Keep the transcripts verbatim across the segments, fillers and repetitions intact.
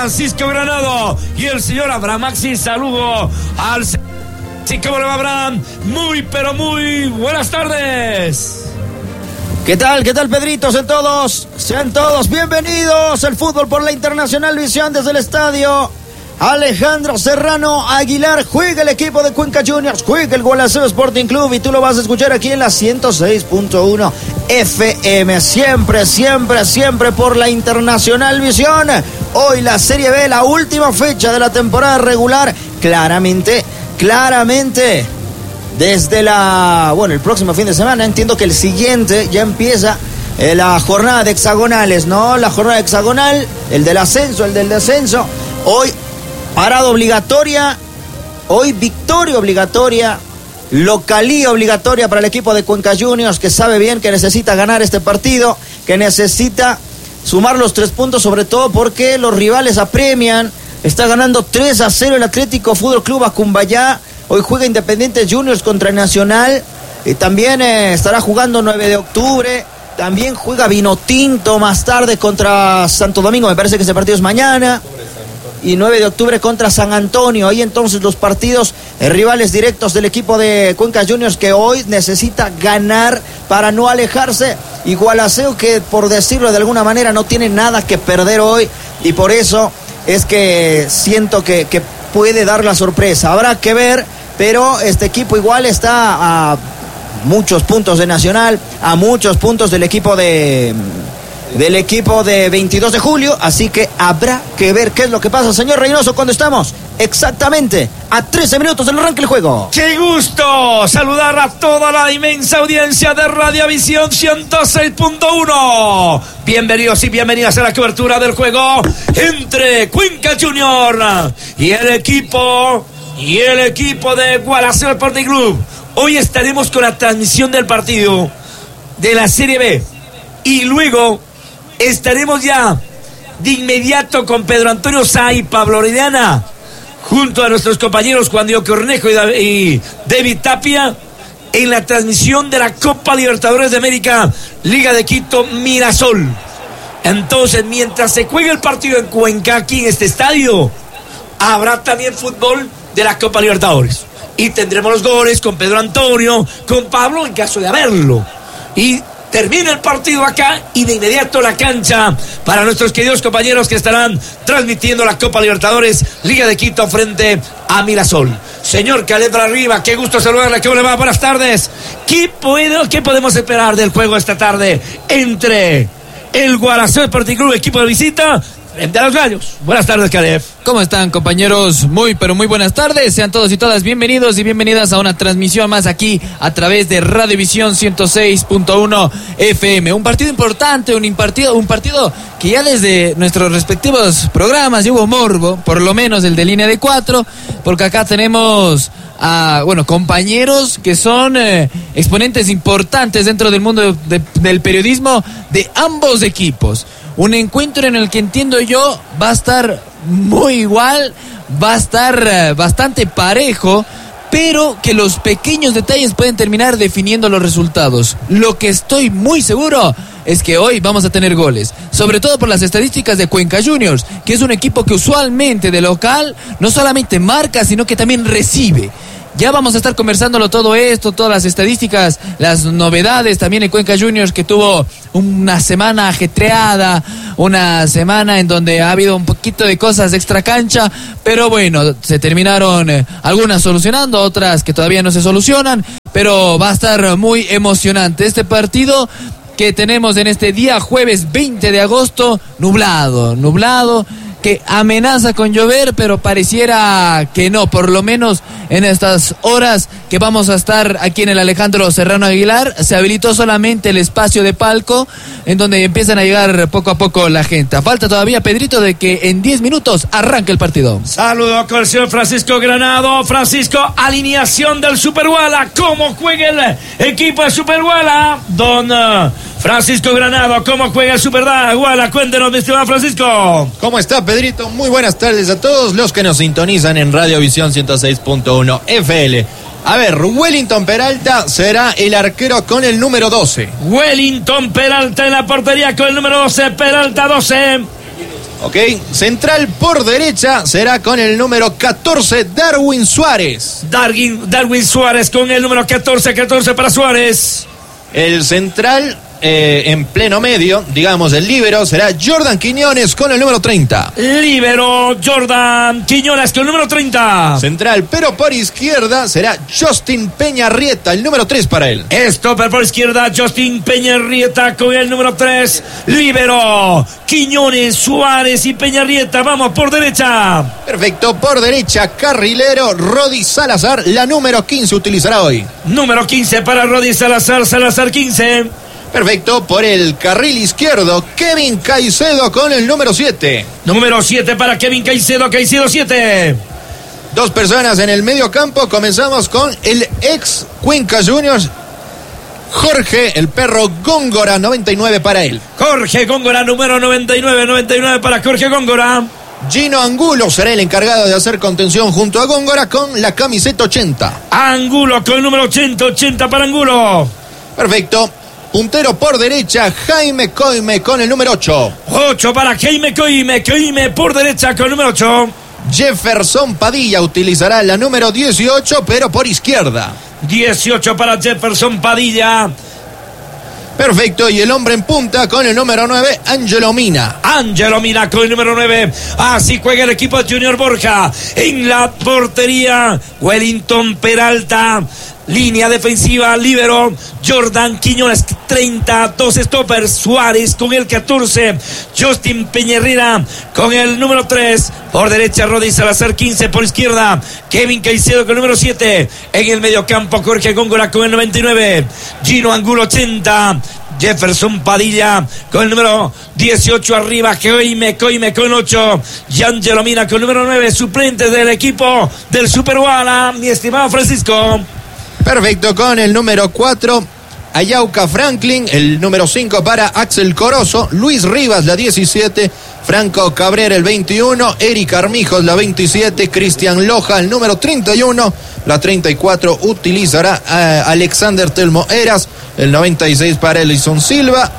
Francisco Granado y el señor Abraham Maxi. Saludo al... Sí, ¿cómo le va, Abraham? Muy, pero muy buenas tardes. ¿Qué tal? ¿Qué tal, Pedrito? Sean todos, sean todos bienvenidos al Fútbol por la Internacional Visión desde el estadio Alejandro Serrano Aguilar. Juega el equipo de Cuenca Juniors, juega el Gualaceo Sporting Club y tú lo vas a escuchar aquí en la ciento seis punto uno F M. Siempre, siempre, siempre por la Internacional Visión. Hoy la Serie B, la última fecha de la temporada regular. Claramente, claramente, desde la, bueno, el próximo fin de semana, entiendo que el siguiente ya empieza eh, la jornada de hexagonales, ¿no? La jornada hexagonal, el del ascenso, el del descenso. Hoy parada obligatoria, hoy victoria obligatoria, localía obligatoria para el equipo de Cuenca Juniors, que sabe bien que necesita ganar este partido, que necesita sumar los tres puntos, sobre todo porque los rivales apremian. Está ganando tres a cero el Atlético Fútbol Club Acumbayá. Hoy juega Independiente Juniors contra Nacional. Y también eh, estará jugando nueve de octubre. También juega Vinotinto más tarde contra Santo Domingo. Me parece que ese partido es mañana. Y nueve de octubre contra San Antonio. Ahí entonces los partidos eh, rivales directos del equipo de Cuenca Juniors, que hoy necesita ganar para no alejarse. Y Gualaceo, que por decirlo de alguna manera no tiene nada que perder hoy. Y por eso es que siento que, que puede dar la sorpresa. Habrá que ver, pero este equipo igual está a muchos puntos de Nacional, a muchos puntos del equipo de... del equipo de veintidós de julio, así que habrá que ver qué es lo que pasa, señor Reynoso, cuando estamos exactamente a trece minutos del arranque del juego. ¡Qué gusto saludar a toda la inmensa audiencia de Radiovisión ciento seis punto uno! Bienvenidos y bienvenidas a la cobertura del juego entre Cuenca Junior y el equipo y el equipo de Gualaceo Sporting Club. Hoy estaremos con la transmisión del partido de la Serie B y luego estaremos ya de inmediato con Pedro Antonio Sá y Pablo Orellana, junto a nuestros compañeros Juan Diego Cornejo y David Tapia, en la transmisión de la Copa Libertadores de América, Liga de Quito, Mirasol. Entonces, mientras se juegue el partido en Cuenca, aquí en este estadio, habrá también fútbol de la Copa Libertadores. Y tendremos los goles con Pedro Antonio, con Pablo, en caso de haberlo. Y termina el partido acá y de inmediato la cancha para nuestros queridos compañeros que estarán transmitiendo la Copa Libertadores Liga de Quito frente a Mirasol. Señor Caleb Arriba, qué gusto saludarle, ¿cómo le va? Buenas tardes. ¿Qué, puedo, ¿Qué podemos esperar del juego esta tarde entre el Gualaceo Sporting Club, equipo de visita, frente a los Gallos? Buenas tardes, Caleb. ¿Cómo están, compañeros? Muy, pero muy buenas tardes. Sean todos y todas bienvenidos y bienvenidas a una transmisión más aquí a través de Radiovisión ciento seis punto uno F M. Un partido importante, un partido, un partido que ya desde nuestros respectivos programas ya hubo morbo, por lo menos el de línea de cuatro, porque acá tenemos a, bueno, compañeros que son eh, exponentes importantes dentro del mundo de, de, del periodismo de ambos equipos. Un encuentro en el que entiendo yo va a estar muy igual, va a estar uh, bastante parejo, pero que los pequeños detalles pueden terminar definiendo los resultados. Lo que estoy muy seguro es que hoy vamos a tener goles, sobre todo por las estadísticas de Cuenca Juniors, que es un equipo que usualmente de local no solamente marca, sino que también recibe. Ya vamos a estar conversándolo todo esto, todas las estadísticas, las novedades también en Cuenca Juniors, que tuvo una semana ajetreada, una semana en donde ha habido un poquito de cosas de extra cancha, pero bueno, se terminaron eh, algunas solucionando, otras que todavía no se solucionan, pero va a estar muy emocionante este partido que tenemos en este día jueves veinte de agosto, nublado, nublado, que amenaza con llover, pero pareciera que no, por lo menos en estas horas que vamos a estar aquí en el Alejandro Serrano Aguilar. Se habilitó solamente el espacio de palco en donde empiezan a llegar poco a poco la gente. Falta todavía, Pedrito, de que en diez minutos arranque el partido. Saludo con el señor Francisco Granado. Francisco, alineación del Superguala. ¿Cómo juega el equipo de Superguala? Don uh, Francisco Granado, ¿cómo juega el Superguala? Cuéntenos, mi estimado Francisco. ¿Cómo está, Pedrito? Muy buenas tardes a todos los que nos sintonizan en Radiovisión ciento seis punto uno F L. A ver, Wellington Peralta será el arquero con el número doce. Wellington Peralta en la portería con el número doce. Peralta doce. Ok, central por derecha será con el número catorce, Darwin Suárez. Darwin, Darwin Suárez con el número catorce, catorce para Suárez. El central eh, en pleno medio, digamos el líbero, será Jordan Quiñones con el número treinta. Líbero Jordan Quiñones con el número treinta. Central, pero por izquierda será Justin Peñarrieta, el número tres para él. Stopper por izquierda, Justin Peñarrieta con el número tres. Líbero Quiñones, Suárez y Peñarrieta. Vamos por derecha. Perfecto, por derecha, carrilero Rodi Salazar, la número quince utilizará hoy. Número quince para Rodi Salazar, Salazar quince. Perfecto, por el carril izquierdo, Kevin Caicedo con el número siete. Número siete para Kevin Caicedo, Caicedo siete. Dos personas en el medio campo. Comenzamos con el ex Cuenca Juniors, Jorge, el perro Góngora, noventa y nueve para él. Jorge Góngora, número noventa y nueve, noventa y nueve para Jorge Góngora. Gino Angulo será el encargado de hacer contención junto a Góngora con la camiseta ochenta. Angulo con el número ochenta, ochenta para Angulo. Perfecto. Puntero por derecha, Jaime Coime con el número ocho. ocho para Jaime Coime, Coime por derecha con el número ocho. Jefferson Padilla utilizará la número dieciocho, pero por izquierda. dieciocho para Jefferson Padilla. Perfecto, y el hombre en punta con el número nueve, Angelo Mina. Angelo Mina con el número nueve. Así juega el equipo de Junior Borja. En la portería, Wellington Peralta. Línea defensiva, líbero, Jordan Quiñones, treinta, dos stoppers, Suárez con el catorce, Justin Peñarrieta con el número tres, por derecha Rodi Salazar quince, por izquierda Kevin Caicedo con el número siete, en el mediocampo Jorge Góngora con el noventa y nueve, Gino Angulo ochenta, Jefferson Padilla con el número dieciocho arriba, Coime, Coime con el ocho, Angelo Mina con el número nueve, suplente del equipo del Super Wala, mi estimado Francisco. Perfecto, con el número cuatro, Ayauca Franklin, el número cinco para Axel Corozo, Luis Rivas la diecisiete, Franco Cabrera el veintiuno, Eric Armijos la veintisiete, Cristian Loja el número treinta y uno, la treinta y cuatro utilizará a Alexander Telmo Eras, el noventa y seis para Elison Silva,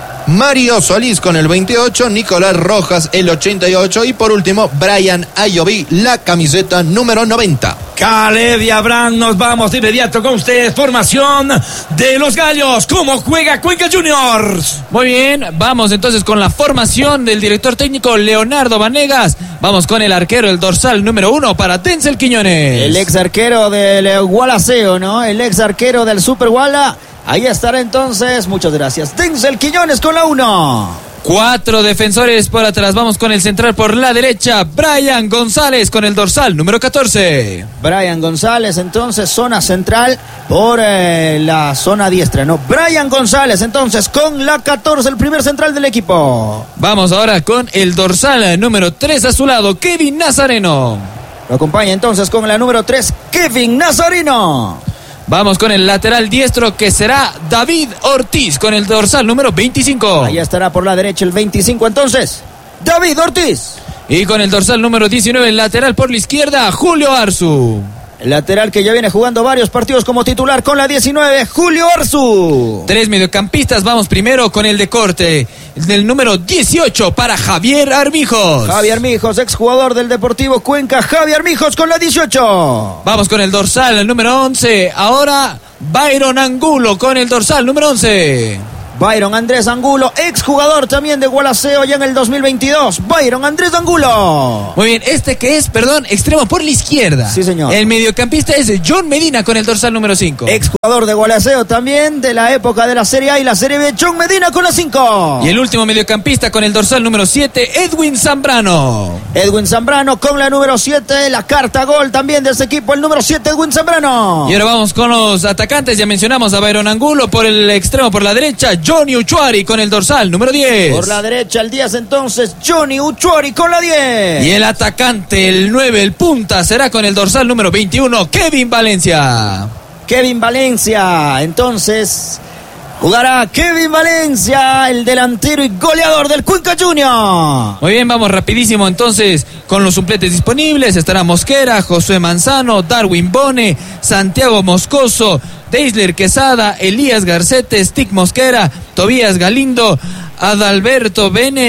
Mario Solís con el veintiocho, Nicolás Rojas el ochenta y ocho y por último Brian Ayoví, la camiseta número noventa. Caleb y Abraham, nos vamos de inmediato con ustedes. Formación de los Gallos. ¿Cómo juega Cuenca Juniors? Muy bien, vamos entonces con la formación del director técnico Leonardo Vanegas. Vamos con el arquero, el dorsal número uno para Denzel Quiñones. El ex arquero del Gualaceo, ¿no? El ex arquero del Super Wala. Ahí estará entonces, muchas gracias, Denzel Quiñones con la uno. Cuatro defensores por atrás, vamos con el central por la derecha, Brian González con el dorsal número catorce. Brian González entonces, zona central por eh, la zona diestra, ¿no? Brian González entonces con la catorce, el primer central del equipo. Vamos ahora con el dorsal número tres a su lado, Kevin Nazareno. Lo acompaña entonces con la número tres, Kevin Nazareno. Vamos con el lateral diestro que será David Ortiz con el dorsal número veinticinco. Ahí estará por la derecha el veinticinco entonces, David Ortiz. Y con el dorsal número diecinueve, el lateral por la izquierda, Julio Arzu. El lateral que ya viene jugando varios partidos como titular con la diecinueve, Julio Arzu. Tres mediocampistas, vamos primero con el de corte, del número dieciocho para Javier Armijos. Javier Armijos, exjugador del Deportivo Cuenca, Javier Armijos con la dieciocho. Vamos con el dorsal, el número once, ahora Byron Angulo con el dorsal número once. Byron Andrés Angulo, exjugador también de Gualaceo ya en el dos mil veintidós. Byron Andrés Angulo. Muy bien, este que es, perdón, extremo por la izquierda. Sí, señor. El mediocampista es John Medina con el dorsal número cinco. Exjugador de Gualaceo también de la época de la Serie A y la Serie B, John Medina con la cinco. Y el último mediocampista con el dorsal número siete, Edwin Zambrano. Edwin Zambrano con la número siete, la carta gol también de este equipo, el número siete, Edwin Zambrano. Y ahora vamos con los atacantes, ya mencionamos a Byron Angulo por el extremo por la derecha, Johnny Uchuari con el dorsal número diez. Por la derecha el diez entonces, Johnny Uchuari con la diez. Y el atacante, el nueve, el punta, será con el dorsal número veintiuno, Kevin Valencia. Kevin Valencia, entonces jugará Kevin Valencia, el delantero y goleador del Cuenca Junior. Muy bien, vamos rapidísimo entonces con los suplentes disponibles. Estará Mosquera, Josué Manzano, Darwin Bone, Santiago Moscoso, Deisler Quesada, Elías Garcete, Stick Mosquera, Tobías Galindo, Adalberto Bennett,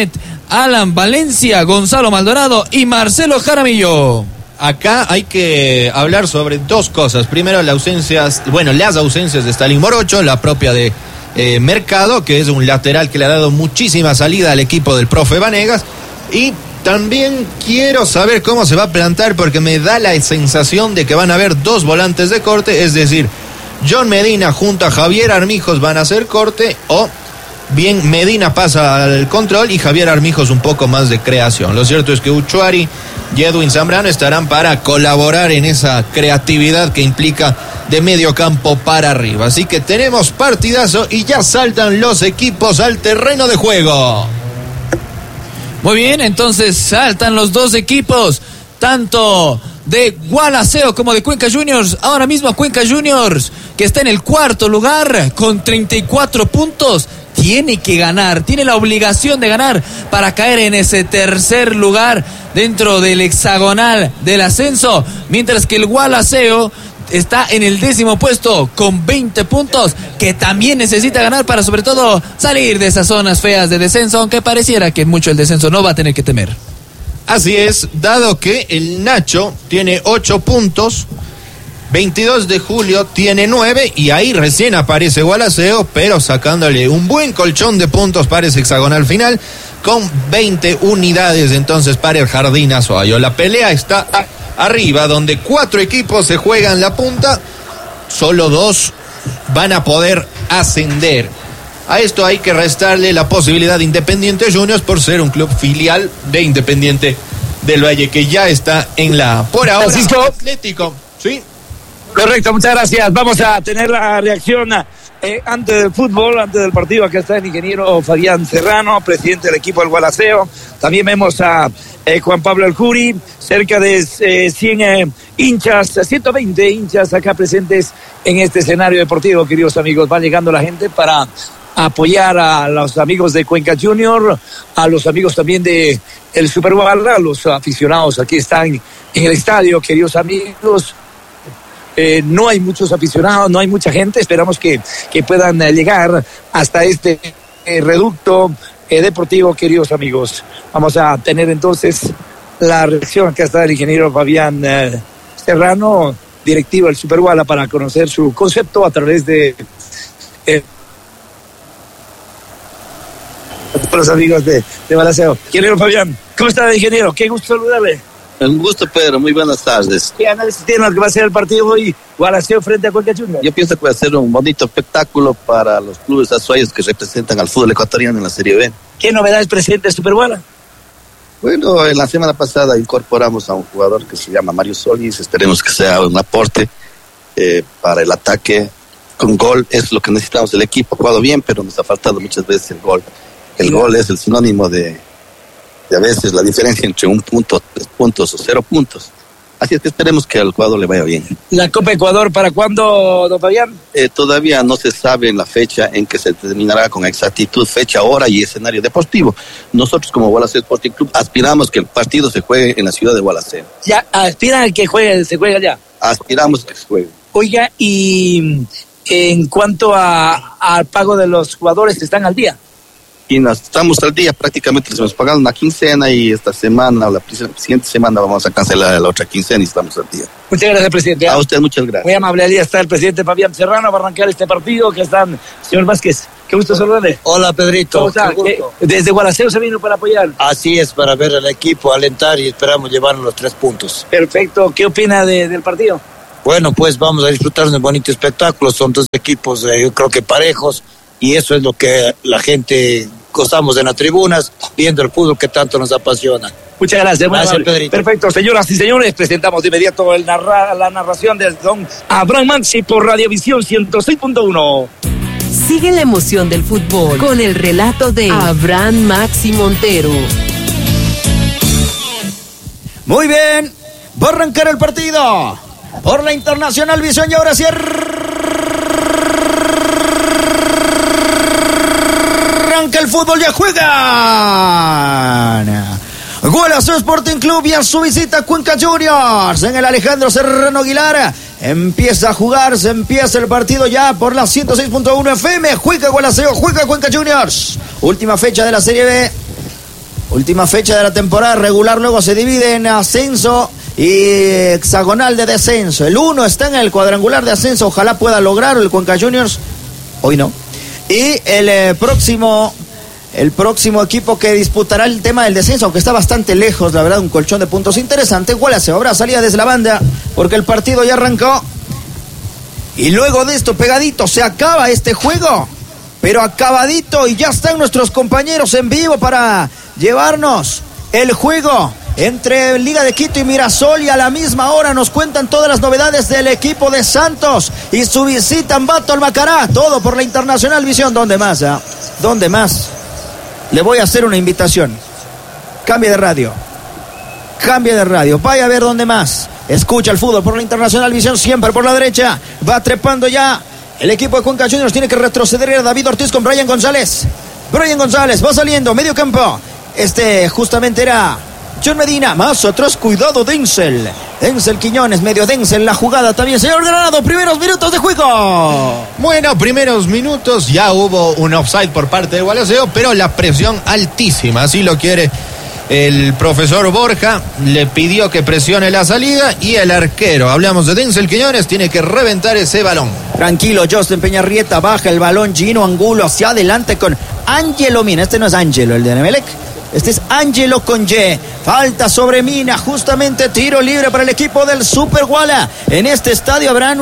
Alan Valencia, Gonzalo Maldonado y Marcelo Jaramillo. Acá hay que hablar sobre dos cosas. Primero, las ausencias, bueno, las ausencias de Stalin Morocho, la propia de eh, Mercado, que es un lateral que le ha dado muchísima salida al equipo del profe Vanegas. Y también quiero saber cómo se va a plantar, porque me da la sensación de que van a haber dos volantes de corte, es decir, John Medina junto a Javier Armijos van a hacer corte, o bien Medina pasa al control y Javier Armijos un poco más de creación. Lo cierto es que Uchuari y Edwin Zambrano estarán para colaborar en esa creatividad que implica de medio campo para arriba. Así que tenemos partidazo y ya saltan los equipos al terreno de juego. Muy bien, entonces saltan los dos equipos, tanto de Gualaceo como de Cuenca Juniors. Ahora mismo Cuenca Juniors, que está en el cuarto lugar con treinta y cuatro puntos, tiene que ganar, tiene la obligación de ganar para caer en ese tercer lugar dentro del hexagonal del ascenso, mientras que el Gualaceo está en el décimo puesto con veinte puntos, que también necesita ganar para sobre todo salir de esas zonas feas de descenso, aunque pareciera que mucho el descenso no va a tener que temer. Así es, dado que el Nacho tiene ocho puntos, veintidós de julio tiene nueve, y ahí recién aparece Gualaceo, pero sacándole un buen colchón de puntos para ese hexagonal final, con veinte unidades entonces para el Jardín Azuayo. La pelea está arriba, donde cuatro equipos se juegan la punta, solo dos van a poder ascender. A esto hay que restarle la posibilidad de Independiente Juniors por ser un club filial de Independiente del Valle, que ya está en la, por ahora, Francisco Atlético. ¿Sí? Correcto, muchas gracias. Vamos a tener la reacción eh, antes del fútbol, antes del partido. Acá está el ingeniero Fabián Serrano, presidente del equipo del Gualaceo. También vemos a eh, Juan Pablo El Juri, cerca de eh, cien eh, hinchas, ciento veinte hinchas acá presentes en este escenario deportivo, queridos amigos. Va llegando la gente para apoyar a los amigos de Cuenca Junior, a los amigos también de el Super Guala, a los aficionados aquí están en el estadio, queridos amigos. Eh, no hay muchos aficionados, no hay mucha gente, esperamos que, que puedan eh, llegar hasta este eh, reducto eh, deportivo, queridos amigos. Vamos a tener entonces la reacción, acá está el ingeniero Fabián eh, Serrano, directivo del Super Guala, para conocer su concepto a través de eh, los amigos de, de Gualaceo. Ingeniero Fabián, ¿cómo está, ingeniero? Qué gusto saludarle. Un gusto, Pedro. Muy buenas tardes. ¿Qué análisis tiene lo que va a ser el partido hoy, Gualaceo frente a Cuenca Juniors? Yo pienso que va a ser un bonito espectáculo para los clubes azuayos que representan al fútbol ecuatoriano en la Serie B. ¿Qué novedades presenta el Super Guala? Bueno, en la semana pasada incorporamos a un jugador que se llama Mario Solís. Esperemos que sea un aporte eh, para el ataque con gol. Es lo que necesitamos del equipo. Ha jugado bien, pero nos ha faltado muchas veces el gol. El sí. Gol es el sinónimo de... de a veces la diferencia entre un punto, tres puntos o cero puntos. Así es que esperemos que al jugador le vaya bien. ¿La Copa Ecuador para cuándo, don Fabián? Eh, todavía no se sabe la fecha en que se determinará con exactitud fecha, hora y escenario deportivo. Nosotros como Gualaceo Sporting Club aspiramos que el partido se juegue en la ciudad de Gualaceo. ¿Ya aspiran al que juegue, se juegue allá? Aspiramos a que se juegue. Oiga, y en cuanto a, al pago de los jugadores, ¿están al día? Y nos estamos al día, prácticamente les hemos pagado una quincena y esta semana o la siguiente semana vamos a cancelar la otra quincena y estamos al día. Muchas gracias, presidente. A usted muchas gracias. Muy amable, allí está el presidente Fabián Serrano para arrancar este partido, que están, señor Vázquez, qué gusto saludarle. Hola, Pedrito. ¿Cómo está? Desde Gualaceo se vino para apoyar. Así es, para ver al equipo, alentar y esperamos llevarnos los tres puntos. Perfecto, ¿qué opina de, del partido? Bueno, pues vamos a disfrutar de un bonito espectáculo, son dos equipos eh, yo creo que parejos y eso es lo que la gente gozamos en las tribunas, viendo el fútbol que tanto nos apasiona. Muchas gracias. Gracias, Pedrito. Perfecto, señoras y señores, presentamos de inmediato el narra, la narración del don Abraham Maxi por Radiovisión ciento seis punto uno. Sigue la emoción del fútbol con el relato de Abraham Maxi Montero. Muy bien, va a arrancar el partido por la Internacional Visión y ahora sí arranca el fútbol, ya juegan Gualaceo Sporting Club y a su visita Cuenca Juniors en el Alejandro Serrano Aguilar. Empieza a jugar, se empieza el partido ya por la ciento seis punto uno F M. Juega Gualaceo, juega Cuenca Juniors. Última fecha de la Serie B. Última fecha de la temporada regular, luego se divide en ascenso y hexagonal de descenso. El uno está en el cuadrangular de ascenso, ojalá pueda lograr el Cuenca Juniors, hoy no. Y el eh, próximo, el próximo equipo que disputará el tema del descenso, aunque está bastante lejos, la verdad, un colchón de puntos interesante. Wallace, habrá salida desde la banda, porque el partido ya arrancó. Y luego de esto, pegadito, se acaba este juego, pero acabadito, y ya están nuestros compañeros en vivo para llevarnos el juego entre Liga de Quito y Mirasol, y a la misma hora nos cuentan todas las novedades del equipo de Santos y su visita a Ambato al Macará. Todo por la Internacional Visión. ¿Dónde más? Eh? ¿Dónde más? Le voy a hacer una invitación. Cambie de radio. Cambie de radio. Vaya a ver dónde más. Escucha el fútbol por la Internacional Visión, siempre por la derecha. Va trepando ya el equipo de Cuenca Juniors. Tiene que retroceder a David Ortiz con Brian González. Brian González va saliendo, medio campo. Este justamente era John Medina, más atrás, cuidado Denzel. Denzel Quiñones, medio Denzel, la jugada también. Señor Granado, primeros minutos de juego. Bueno, primeros minutos, ya hubo un offside por parte de Gualaceo, pero la presión altísima, así lo quiere el profesor Borja. Le pidió que presione la salida y el arquero, hablamos de Denzel Quiñones, tiene que reventar ese balón. Tranquilo, Justin Peñarrieta, baja el balón, Gino Angulo hacia adelante con Ángelo Mina. Este no es Ángelo, el de Emelec. Este es Ángelo con Y. Falta sobre Mina, justamente tiro libre para el equipo del Super Guala. En este estadio habrán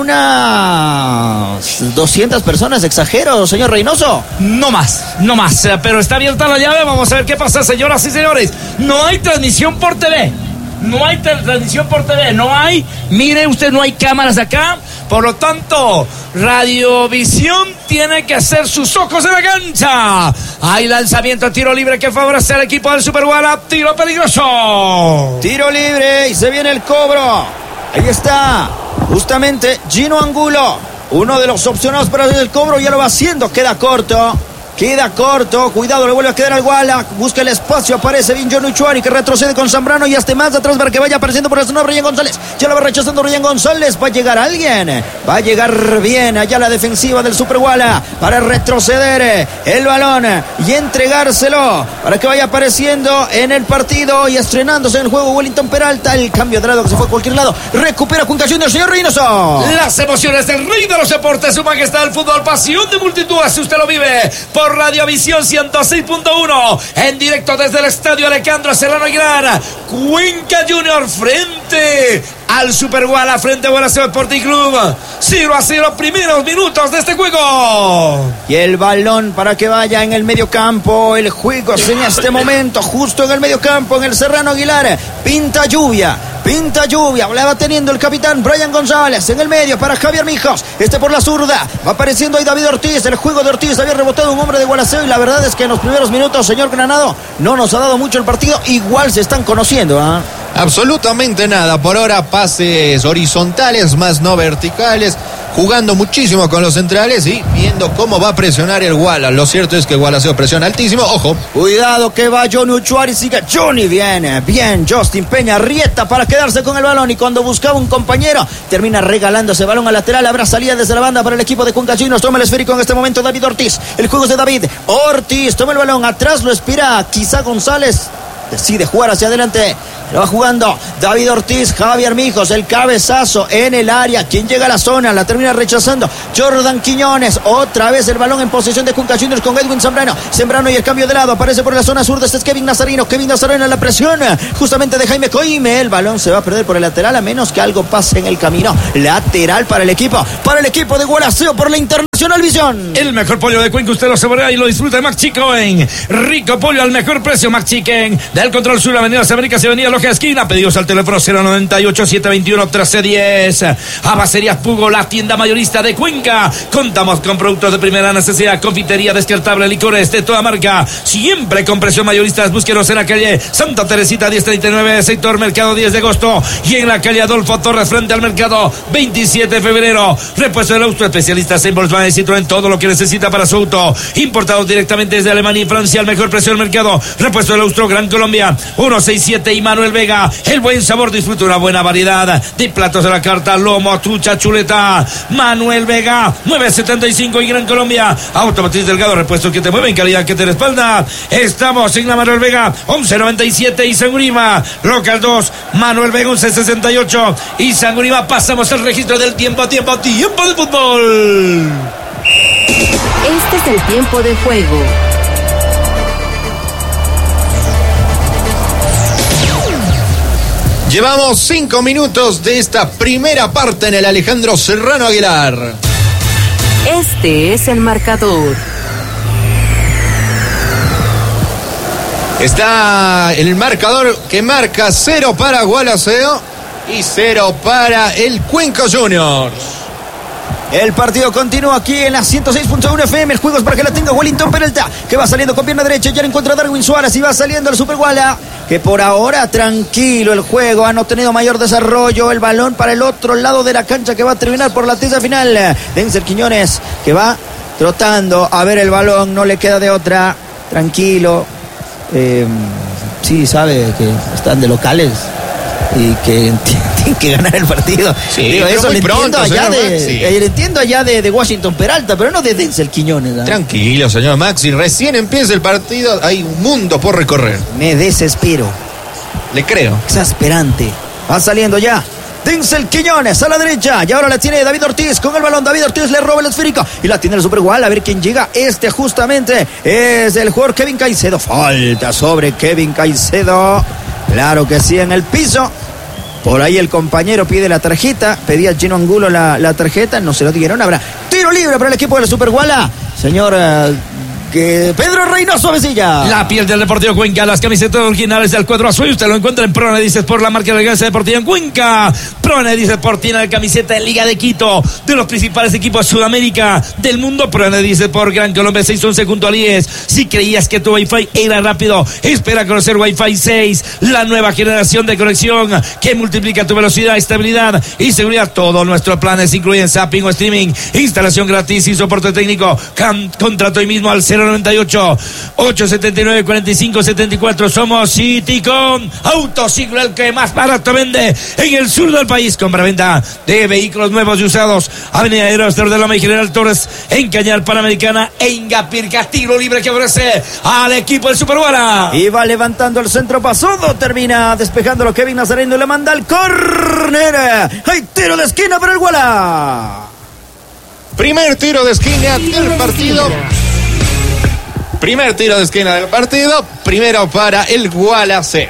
unas doscientas personas, exagero, señor Reynoso. No más, no más, pero está abierta la llave. Vamos a ver qué pasa, señoras y señores. No hay transmisión por T V. No hay transmisión por T V, no hay, mire usted, no hay cámaras acá, por lo tanto, Radiovisión tiene que hacer sus ojos en la cancha. Hay lanzamiento, tiro libre que favorece al equipo del Super Guala, tiro peligroso. Tiro libre y se viene el cobro. Ahí está, justamente Gino Angulo, uno de los opcionados para hacer el cobro, ya lo va haciendo, queda corto. Queda corto, cuidado, le vuelve a quedar al Guala, busca el espacio, aparece bien John Uchuari que retrocede con Zambrano y hasta más atrás para que vaya apareciendo por el zona Ryan González. Ya lo va rechazando Ryan González, va a llegar alguien, va a llegar bien allá la defensiva del Super Guala para retroceder el balón y entregárselo para que vaya apareciendo en el partido y estrenándose en el juego Wellington Peralta. El cambio de lado que se fue a cualquier lado, recupera Cuenca Juniors, señor Reynoso. Las emociones del rey de los deportes, su majestad del fútbol, pasión de multitud, así usted lo vive por Radiovisión ciento seis punto uno, en directo desde el estadio Alejandro Serrano Aguilar. Cuenca Junior frente al Super Guala, frente a Gualaceo Sporting Club. cero a cero, primeros minutos de este juego. Y el balón para que vaya en el medio campo. El juego es en este momento, justo en el medio campo, en el Serrano Aguilar. Pinta lluvia, pinta lluvia. La va teniendo el capitán Brian González en el medio para Javier Mijos. Este por la zurda. Va apareciendo ahí David Ortiz. El juego de Ortiz había rebotado un hombre de Gualaceo y la verdad es que en los primeros minutos, señor Granado, no nos ha dado mucho el partido. Igual se están conociendo, ¿ah? ¿eh? Absolutamente nada. Por ahora pases horizontales, más no verticales, jugando muchísimo con los centrales y viendo cómo va a presionar el Guala. Lo cierto es que Gualaceo presiona altísimo. Ojo. Cuidado que va Johnny Uchuari, sigue Johnny, viene bien Justin Peñarrieta para quedarse con el balón y cuando buscaba un compañero termina regalando ese balón al lateral. Habrá salida desde la banda para el equipo de Cuenca Juniors. Toma el esférico en este momento David Ortiz. El juego es de David Ortiz, toma el balón, atrás lo espera quizá González. Decide jugar hacia adelante. Lo va jugando David Ortiz, Javier Mijos, el cabezazo en el área. Quien llega a la zona, la termina rechazando Jordan Quiñones. Otra vez el balón en posesión de Cuenca Juniors con Edwin Zambrano. Zambrano y el cambio de lado. Aparece por la zona sur. Este es Kevin Nazarino. Kevin Nazarino en la presión justamente de Jaime Coime. El balón se va a perder por el lateral a menos que algo pase en el camino. Lateral para el equipo. Para el equipo de Gualaceo por la Internacional Visión. El mejor pollo de Cuenca usted lo saborea y lo disfruta de Mac Chicken. Rico pollo al mejor precio. Mac Chicken. Del Control Sur, Avenida Las Américas y Avenida Loja Esquina. Pedidos al teléfono cero noventa y ocho, siete veintiuno, trece diez. Abacerías Pugo, la tienda mayorista de Cuenca. Contamos con productos de primera necesidad, confitería descartable, licores de toda marca, siempre con precios mayoristas. Búsquenos en la calle Santa Teresita diez treinta y nueve, sector Mercado diez de agosto, y en la calle Adolfo Torres frente al Mercado veintisiete de febrero. Repuesto del auto, especialistas en Volkswagen y Citroën, todo lo que necesita para su auto, importados directamente desde Alemania y Francia al mejor precio del mercado. Repuesto del Austro, Gran Colombia, ciento sesenta y siete y Manuel Manuel Vega. El buen sabor, disfruta una buena variedad de platos de la carta, lomo, trucha, chuleta. Manuel Vega, nueve setenta y cinco y Gran Colombia. Automotriz Delgado, repuesto que te mueve en calidad que te respalda. Estamos en la Manuel Vega, once noventa y siete y Sangurima. Local dos, Manuel Vega, once sesenta y ocho y Sangurima. Pasamos el registro del tiempo, tiempo, tiempo de fútbol. Este es el tiempo de juego. Llevamos cinco minutos de esta primera parte en el Alejandro Serrano Aguilar. Este es el marcador. Está el marcador que marca cero para Gualaceo y cero para el Cuenca Juniors. El partido continúa aquí en la ciento seis punto uno F M. El juego es para que la tenga Wellington Peralta, que va saliendo con pierna derecha. Ya le encuentra a Darwin Suárez y va saliendo el Super Guala, que por ahora tranquilo el juego. Ha no tenido mayor desarrollo. El balón para el otro lado de la cancha, que va a terminar por la tiza final. Denzel Quiñones, que va trotando a ver el balón. No le queda de otra. Tranquilo. Eh, sí, sabe que están de locales y que tienen que ganar el partido. Sí, Digo, eso le pronto, entiendo allá de, sí. eh, le entiendo allá de, de Washington Peralta, pero no de Denzel Quiñones, ¿no? Tranquilo, señor Maxi. Recién empieza el partido. Hay un mundo por recorrer. Me desespero. Le creo. Exasperante. Va saliendo ya Denzel Quiñones a la derecha. Y ahora la tiene David Ortiz con el balón. David Ortiz le roba el esférico y la tiene el Super Gual. A ver quién llega. Este justamente es el jugador Kevin Caicedo. Falta sobre Kevin Caicedo. Claro que sí, en el piso. Por ahí el compañero pide la tarjeta. Pedía Gino Angulo la, la tarjeta. No se lo dieron. Habrá tiro libre para el equipo de la Super Guala. Señor uh, que Pedro Reynoso Mesilla. La piel del Deportivo Cuenca, las camisetas originales del cuadro azul. Usted lo encuentra en Pro Dices por la marca de la Deportiva en Cuenca. Pro Dices por tiene la camiseta de Liga de Quito, de los principales equipos de Sudamérica, del mundo. Pro Dices por Gran Colombia seis once junto a Lies. Si creías que tu Wi-Fi era rápido, espera conocer Wi-Fi seis, la nueva generación de conexión que multiplica tu velocidad, estabilidad y seguridad. Todos nuestros planes incluyen zapping o streaming, instalación gratis y soporte técnico. Can- contrato hoy mismo al cero noventa y ocho, ochocientos setenta y nueve, cuarenta y cinco setenta y cuatro. Somos Citicom Autociclo, el que más barato vende en el sur del país. Compra-venta de vehículos nuevos y usados. Avenida Aerostar de Loma y General Torres en Cañar Panamericana e Ingapirca. Tiro libre que ofrece al equipo del Super Guara. Y va levantando el centro pasado. Termina despejándolo Kevin Nazareno y le manda el córner. Hay tiro de esquina para el Guala. Primer tiro de esquina del partido. Primer tiro de esquina del partido. Primero para el Gualaceo.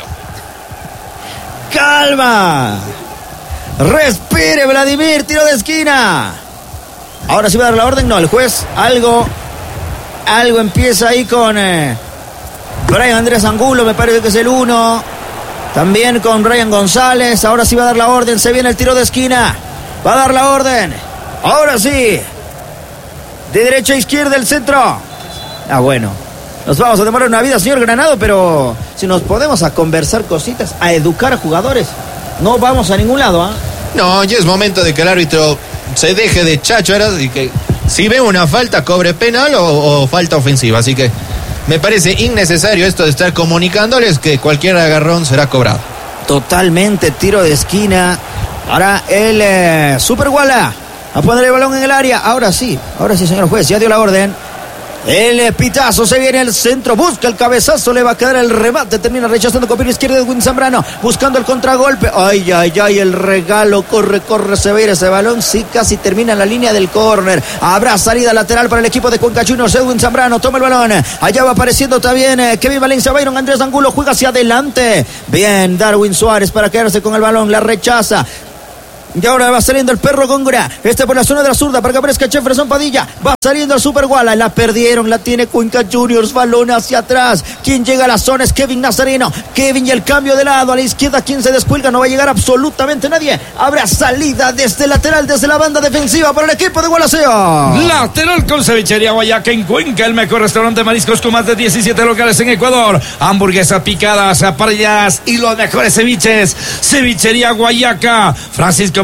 Calma. Respire, Vladimir. Tiro de esquina. Ahora sí va a dar la orden. No, el juez algo algo empieza ahí con eh, Brian Andrés Angulo. Me parece que es el uno. También con Ryan González. Ahora sí va a dar la orden. Se viene el tiro de esquina. Va a dar la orden. Ahora sí. De derecha a izquierda el centro. Ah, bueno. Nos vamos a demorar una vida, señor Granado, pero si nos podemos a conversar cositas, a educar a jugadores, no vamos a ningún lado, ¿ah? ¿eh? No, ya es momento de que el árbitro se deje de chácharas y que si ve una falta cobre penal o, o falta ofensiva. Así que me parece innecesario esto de estar comunicándoles que cualquier agarrón será cobrado. Totalmente, tiro de esquina. Ahora el eh, Super Guala a poner el balón en el área. Ahora sí, ahora sí, señor juez, ya dio la orden. El pitazo, se viene al centro, busca el cabezazo, le va a quedar el remate, termina rechazando con pierna izquierda de Edwin Zambrano, buscando el contragolpe. Ay, ay, ay, el regalo, corre, corre, se va a ir ese balón, sí, casi termina en la línea del córner. Habrá salida lateral para el equipo de Cuenca Juniors. Edwin Zambrano toma el balón, allá va apareciendo también eh, Kevin Valencia, Byron Andrés Angulo juega hacia adelante. Bien, Darwin Suárez para quedarse con el balón, la rechaza. Y ahora va saliendo el perro Góngora. Este por la zona de la zurda para que aparezca Jefferson Padilla. Va saliendo el Super Guala. La perdieron. La tiene Cuenca Juniors. Balón hacia atrás. Quien llega a la zona es Kevin Nazareno. Kevin y el cambio de lado. A la izquierda quien se descuelga. No va a llegar absolutamente nadie. Habrá salida desde el lateral, desde la banda defensiva para el equipo de Gualaceo. Lateral con cevichería Guayaca en Cuenca. El mejor restaurante de mariscos con más de diecisiete locales en Ecuador. Hamburguesas picadas, parrilladas y los mejores ceviches. Cevichería Guayaca. Francisco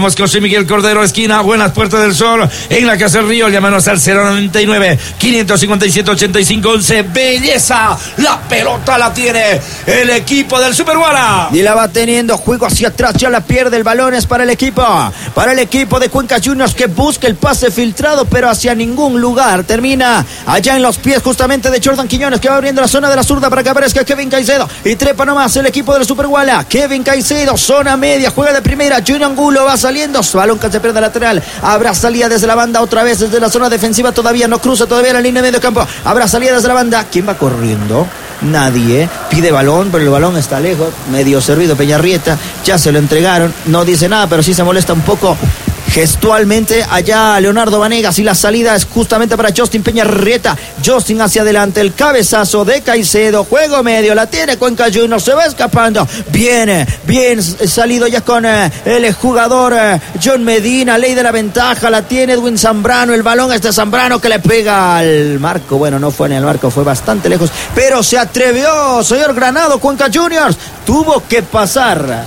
Recordemos que José Miguel Cordero, esquina Buenas Puertas del Sol, en la Casa del Río. Llámanos al cero noventa y nueve, quinientos cincuenta y siete, ochenta y cinco once. Belleza, la pelota la tiene el equipo del Super Guara. Y la va teniendo, juego hacia atrás, ya la pierde, el balón es para el equipo, para el equipo de Cuenca Juniors, que busca el pase filtrado, pero hacia ningún lugar. Termina allá en los pies justamente de Jordan Quiñones, que va abriendo la zona de la zurda para que aparezca Kevin Caicedo. Y trepa nomás el equipo del Super Guala. Kevin Caicedo, zona media, juega de primera. Junior Angulo va saliendo, balón que se pierde lateral. Habrá salida desde la banda otra vez, desde la zona defensiva, todavía no cruza, todavía la línea de medio campo. Habrá salida desde la banda. ¿Quién va corriendo? Nadie. Pide balón, pero el balón está lejos, medio servido Peñarrieta, ya se lo entregaron, no dice nada, pero sí se molesta un poco gestualmente allá Leonardo Vanegas, y la salida es justamente para Justin Peñarrieta. Justin hacia adelante, el cabezazo de Caicedo, juego medio, la tiene Cuenca Juniors, se va escapando, viene, bien salido ya con eh, el jugador eh, John Medina, ley de la ventaja, la tiene Edwin Zambrano, el balón es de Zambrano que le pega al marco, bueno, no fue en el marco, fue bastante lejos, pero se atrevió, señor Granado. Cuenca Juniors tuvo que pasar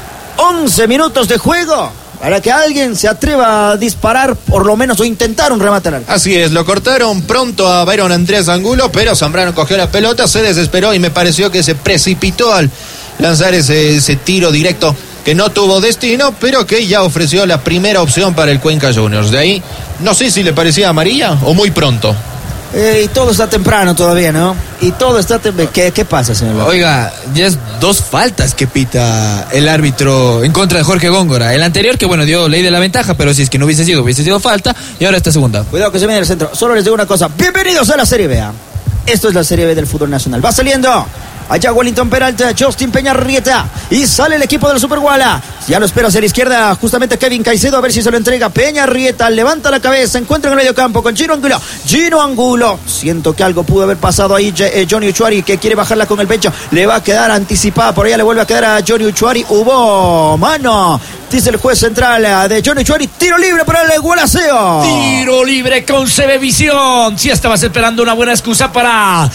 once minutos de juego para que alguien se atreva a disparar, por lo menos, o intentar un remate al arco. Así es, lo cortaron pronto a Byron Andrés Angulo, pero Zambrano cogió la pelota, se desesperó y me pareció que se precipitó al lanzar ese, ese tiro directo que no tuvo destino, pero que ya ofreció la primera opción para el Cuenca Juniors. De ahí, no sé si le parecía amarilla o muy pronto. Eh, y todo está temprano todavía, ¿no? Y todo está temprano. ¿Qué, ¿Qué pasa, señor? Oiga, ya es dos faltas que pita el árbitro en contra de Jorge Góngora. El anterior, que bueno, dio ley de la ventaja, pero si es que no hubiese sido, hubiese sido falta. Y ahora esta segunda. Cuidado que se viene el centro. Solo les digo una cosa. Bienvenidos a la Serie B. Esto es la Serie B del fútbol nacional. Va saliendo allá Wellington Peralta, Justin Peñarrieta, y sale el equipo del Super Guala. Ya lo espera hacia la izquierda justamente Kevin Caicedo, a ver si se lo entrega. Peñarrieta levanta la cabeza, encuentra en el medio campo con Gino Angulo. Gino Angulo, siento que algo pudo haber pasado ahí. eh, Johnny Uchuari, que quiere bajarla con el pecho, le va a quedar anticipada, por allá le vuelve a quedar a Johnny Uchuari. Hubo mano, dice el juez central de Johnny Uchuari. Tiro libre para el Gualaceo. Tiro libre con Cebevisión. Si estabas esperando una buena excusa para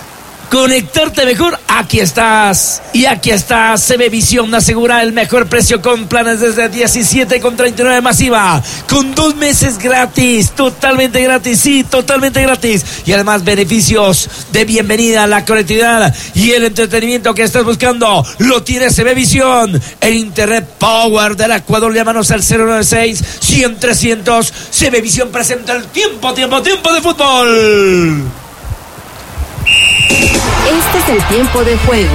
conectarte mejor, aquí estás. Y aquí está Cebevisión, asegura el mejor precio con planes desde diecisiete con treinta y nueve masiva, con dos meses gratis, totalmente gratis, sí, totalmente gratis. Y además beneficios de bienvenida a la conectividad y el entretenimiento que estás buscando. Lo tiene Cebevisión, el internet power del Ecuador. Llámanos al cero noventa y seis, cien, trescientos. Cebevisión presenta el tiempo, tiempo, tiempo de fútbol. Este es el tiempo de juego.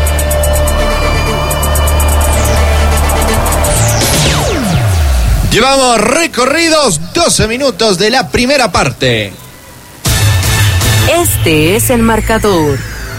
Llevamos recorridos doce minutos de la primera parte. Este es el marcador.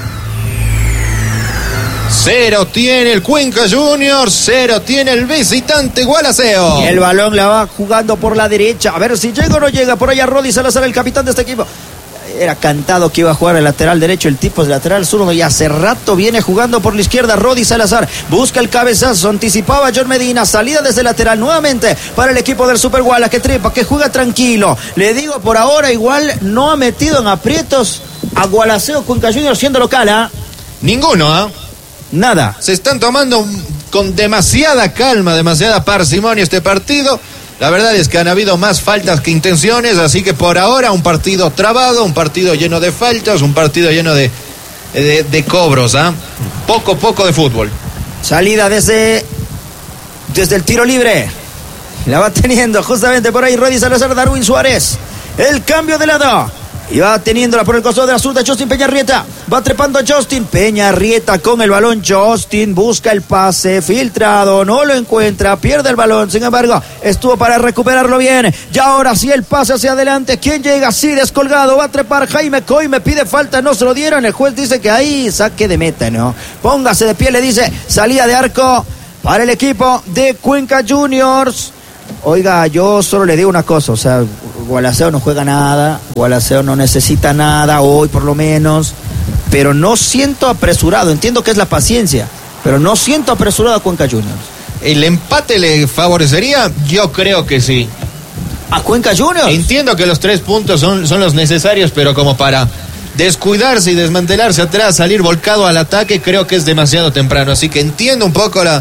Cero tiene el Cuenca Juniors, cero tiene el visitante Gualaceo. Y el balón la va jugando por la derecha. A ver si llega o no llega. Por allá Rodi Salazar, el capitán de este equipo. Era cantado que iba a jugar el lateral derecho, el tipo es lateral zurdo y hace rato viene jugando por la izquierda. Rodi Salazar busca el cabezazo, anticipaba a John Medina, salida desde el lateral nuevamente para el equipo del Super Guala, que trepa, que juega tranquilo. Le digo, por ahora igual no ha metido en aprietos a Gualaceo Cuenca Juniors siendo local, ¿ah? ¿eh? Ninguno, ¿ah? ¿eh? Nada. Se están tomando con demasiada calma, demasiada parsimonia este partido. La verdad es que han habido más faltas que intenciones, así que por ahora un partido trabado, un partido lleno de faltas, un partido lleno de, de, de cobros, ¿ah? ¿eh? Poco, poco de fútbol. Salida desde, desde el tiro libre. La va teniendo justamente por ahí Rodi Salazar, Darwin Suárez. El cambio de lado. Y va teniéndola por el costado de la zurda Justin Peñarrieta. Va trepando Justin Peñarrieta con el balón. Justin busca el pase filtrado, no lo encuentra, pierde el balón. Sin embargo, estuvo para recuperarlo bien. Y ahora sí el pase hacia adelante. ¿Quién llega así descolgado? Va a trepar Jaime Coy, me pide falta, no se lo dieron. El juez dice que ahí saque de meta, ¿no? Póngase de pie, le dice. Salida de arco para el equipo de Cuenca Juniors. Oiga, yo solo le digo una cosa, o sea, Gualaceo no juega nada, Gualaceo no necesita nada hoy por lo menos, pero no siento apresurado, entiendo que es la paciencia, pero no siento apresurado a Cuenca Juniors. ¿El empate le favorecería? Yo creo que sí. ¿A Cuenca Juniors? Entiendo que los tres puntos son, son los necesarios, pero como para descuidarse y desmantelarse atrás, salir volcado al ataque, creo que es demasiado temprano, así que entiendo un poco la...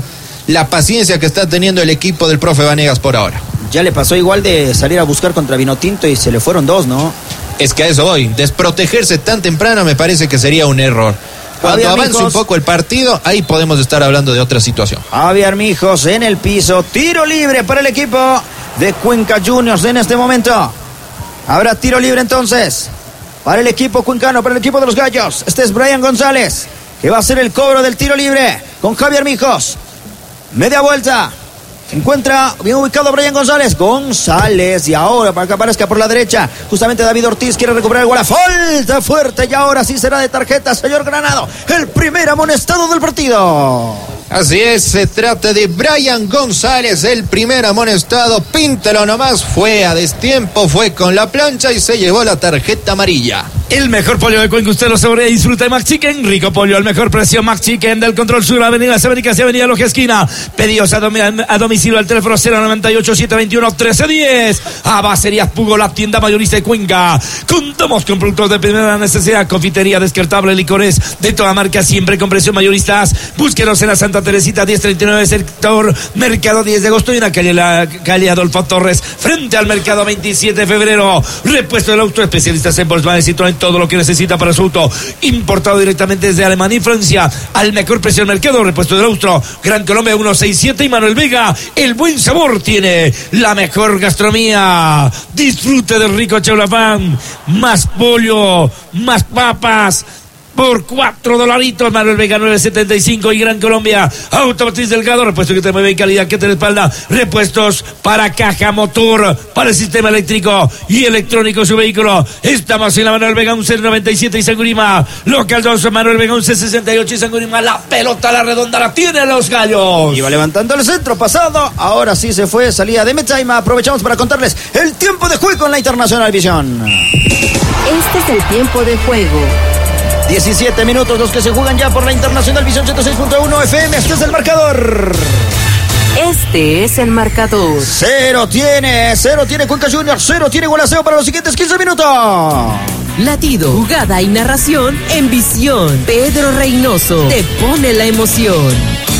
la paciencia que está teniendo el equipo del profe Vanegas por ahora. Ya le pasó igual de salir a buscar contra Vinotinto y se le fueron dos, ¿no? Es que a eso voy, desprotegerse tan temprano me parece que sería un error. Cuando Javier avance Mijos. un poco el partido, ahí podemos estar hablando de otra situación. Javier Mijos en el piso, tiro libre para el equipo de Cuenca Juniors en este momento. Habrá tiro libre entonces para el equipo cuencano, para el equipo de los Gallos. Este es Brian González, que va a hacer el cobro del tiro libre con Javier Mijos. Media vuelta. Encuentra bien ubicado Brian González. González y ahora para que aparezca por la derecha. Justamente David Ortiz quiere recuperar el gol. Falta fuerte y ahora sí será de tarjeta, señor Granado. El primer amonestado del partido. Así es, se trata de Brian González, el primer amonestado. Píntalo nomás, fue a destiempo, fue con la plancha y se llevó la tarjeta amarilla. El mejor pollo de Cuenca, usted lo saborea y disfruta de Mac Chicken. Rico pollo, al mejor precio. Mac Chicken del Control Sur, Avenida Las Américas y Avenida Loja Esquina. Pedidos a, domi- a domicilio al teléfono cero noventa y ocho, setecientos veintiuno, trece diez. Abacerías Pugo, la tienda mayorista de Cuenca. Contamos con productos de primera necesidad, confitería, descartable, licores de toda marca, siempre con precios mayoristas. Búsquenos en la Santa Teresita diez treinta y nueve, sector Mercado diez de agosto y en la calle, la calle Adolfo Torres, frente al Mercado veintisiete de febrero. Repuesto del auto, especialistas en Volkswagen y Citroën, todo lo que necesita para su auto, importado directamente desde Alemania y Francia, al mejor precio del mercado. Repuesto del Austro, Gran Colombia ciento sesenta y siete y Manuel Vega, el buen sabor tiene la mejor gastronomía. Disfrute del rico chaulafán, más pollo, más papas, por cuatro dolaritos. Manuel Vega nueve setenta y cinco y Gran Colombia, Automotriz Delgado, repuesto que te mueve en calidad, que te respalda, repuestos para caja, motor, para el sistema eléctrico y electrónico de su vehículo. Estamos en la Manuel Vega once noventa y siete y Sangurima, local dos, Manuel Vega once sesenta y ocho y Sangurima. La pelota, la redonda, la tiene los Gallos. Iba levantando el centro pasado, ahora sí se fue, salida de Metzaima. Aprovechamos para contarles el tiempo de juego en la Internacional Visión. Este es el tiempo de juego. diecisiete minutos los que se juegan ya por la Internacional Visión ciento seis punto uno F M. Este es el marcador. Este es el marcador. Cero tiene, cero tiene Cuenca Juniors, cero tiene Gualaceo para los siguientes quince minutos. Latido, jugada y narración en Visión. Pedro Reynoso te pone la emoción.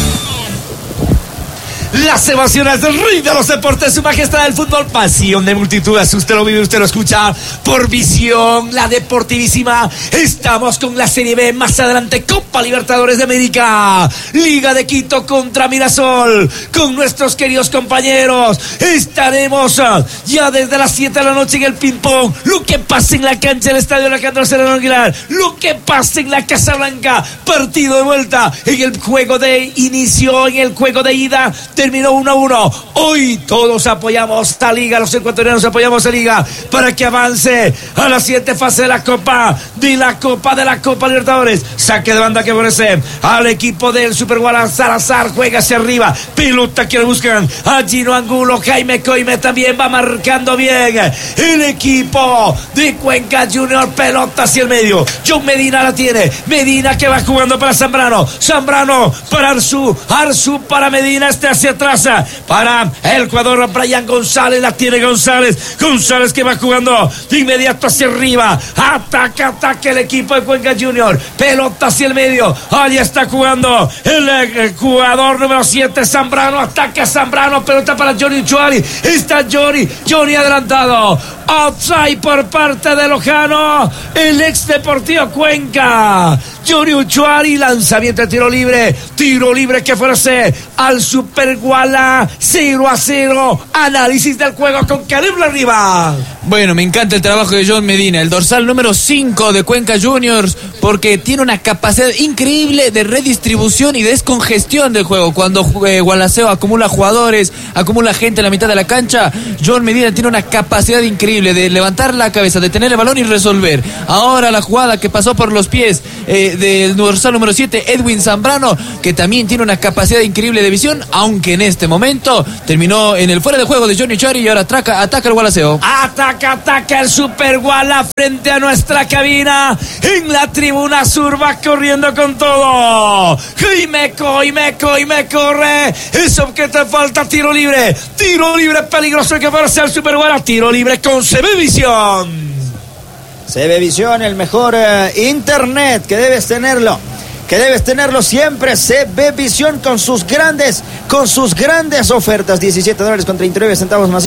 Las emociones del rey de los deportes, su majestad del fútbol, pasión de multitudes. Usted lo vive, usted lo escucha por Visión, la deportivísima. Estamos con la Serie B, más adelante Copa Libertadores de América, Liga de Quito contra Mirasol, con nuestros queridos compañeros. Estaremos ya desde las siete de la noche en el ping-pong. Lo que pase en la cancha del estadio Alejandro Serrano Aguilar, lo que pase en la Casa Blanca, partido de vuelta en el juego de inicio, en el juego de ida. Terminó uno a uno. Hoy todos apoyamos a Liga, los ecuatorianos apoyamos a Liga para que avance a la siguiente fase de la Copa, de la Copa de la Copa Libertadores. Saque de banda que favorece al equipo del Super Guala. Salazar juega hacia arriba, pelota que le buscan a Gino Angulo. Jaime Coime también va marcando bien el equipo de Cuenca Junior. Pelota hacia el medio, John Medina la tiene, Medina que va jugando para Zambrano, Zambrano para Arzu, Arzu para Medina, este hacia atrás para el jugador Brian González, la tiene González, González que va jugando de inmediato hacia arriba, ataca, ataca el equipo de Cuenca Junior, pelota hacia el medio, allí está jugando el, el jugador número siete, Zambrano, ataca Zambrano, pelota para Johnny Uchuari, está Johnny, Johnny adelantado, outside por parte de Lojano, el ex Deportivo Cuenca, Johnny Uchuari, lanzamiento de tiro libre, tiro libre que ofrece al Super Guala, cero a cero, análisis del juego con Karim arriba. Bueno, me encanta el trabajo de John Medina, el dorsal número cinco de Cuenca Juniors, porque tiene una capacidad increíble de redistribución y descongestión del juego. Cuando eh, Gualaceo acumula jugadores, acumula gente en la mitad de la cancha, John Medina tiene una capacidad increíble de levantar la cabeza, de tener el balón y resolver. Ahora la jugada que pasó por los pies eh, del dorsal número siete, Edwin Zambrano, que también tiene una capacidad increíble de visión, aunque en este momento terminó en el fuera de juego de Johnny Chari y ahora ataca, ataca el Gualaceo. Ataca, ataca el Super Guala frente a nuestra cabina. En la tribuna sur va corriendo con todo. Y me co, y me co, y me corre. Eso que te falta, tiro libre. Tiro libre peligroso que parece al Super Guala. Tiro libre con C B Visión. C B Visión, el mejor eh, internet que debes tenerlo que debes tenerlo siempre. C B Visión con sus grandes, con sus grandes ofertas. diecisiete dólares con treinta y nueve centavos más